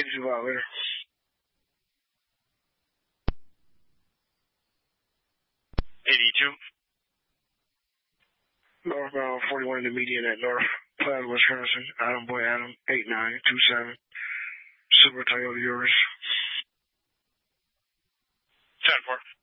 you out later. Northbound 41 in the median at North Plaza, Wisconsin. Adam Boy Adam, 8927. Super Toyota Urus. 10-4.